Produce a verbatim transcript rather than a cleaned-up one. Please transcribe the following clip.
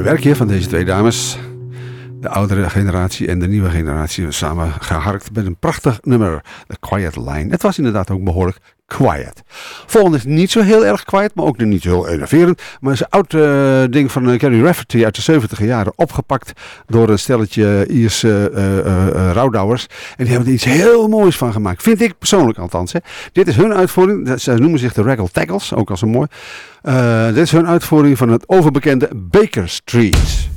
werk hier van deze twee dames. De oudere generatie en de nieuwe generatie samen geharkt met een prachtig nummer. The Quiet Line. Het was inderdaad ook behoorlijk quiet. Volgende is niet zo heel erg quiet, maar ook niet zo heel enerverend. Maar het is een oud uh, ding van uh, Gary Rafferty uit de zeventiger jaren. Opgepakt door een stelletje Ierse uh, uh, uh, rouwdouwers. En die hebben er iets heel moois van gemaakt. Vind ik persoonlijk althans. Hè. Dit is hun uitvoering. Ze noemen zich de Raggle Tackles. Ook al zo mooi. Uh, dit is hun uitvoering van het overbekende Baker Street.